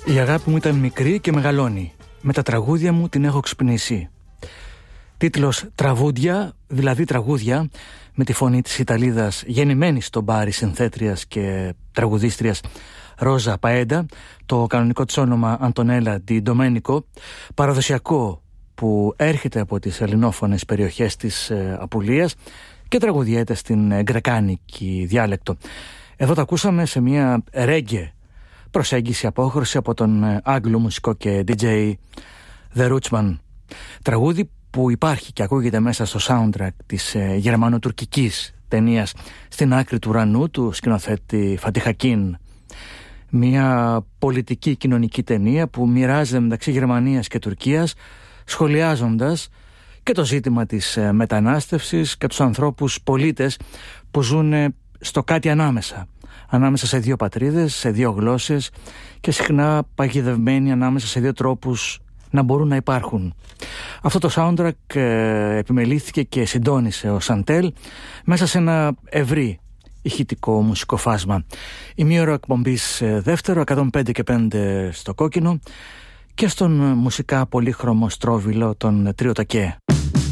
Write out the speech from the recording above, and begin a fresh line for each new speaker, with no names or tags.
Η αγάπη μου ήταν μικρή και μεγαλώνει. Με τα τραγούδια μου την έχω ξυπνήσει. Τίτλος «Τραγούδια», δηλαδή τραγούδια, με τη φωνή της Ιταλίδας γεννημένης στο μπάρι συνθέτριας και τραγουδίστριας Ρόζα Παέντα, το κανονικό της όνομα Αντωνέλα Ντι Ντομένικο, παραδοσιακό που έρχεται από τις ελληνόφωνες περιοχές της Απουλίας και τραγουδιέται στην γκρεκάνικη διάλεκτο. Εδώ τα ακούσαμε σε μια ρέγγε προσέγγιση, απόχρωση από τον Άγγλο μουσικό και DJ The Rootsman. Τραγούδι που υπάρχει και ακούγεται μέσα στο soundtrack της γερμανοτουρκικής ταινίας «Στην άκρη του ουρανού» του σκηνοθέτη Φατίχ Χακίν. Μια πολιτική κοινωνική ταινία που μοιράζεται μεταξύ Γερμανίας και Τουρκίας, σχολιάζοντας και το ζήτημα της μετανάστευσης και τους ανθρώπους πολίτες που ζουν στο κάτι ανάμεσα σε δύο πατρίδες, σε δύο γλώσσες και συχνά παγιδευμένοι ανάμεσα σε δύο τρόπους να μπορούν να υπάρχουν. Αυτό το soundtrack επιμελήθηκε και συντόνισε ο Σαντέλ μέσα σε ένα ευρύ ηχητικό μουσικό φάσμα. Η μία ώρα εκπομπής δεύτερο, 105 και 5 στο κόκκινο και στον μουσικά πολύχρωμο στρόβιλο των Τριο Τακέ.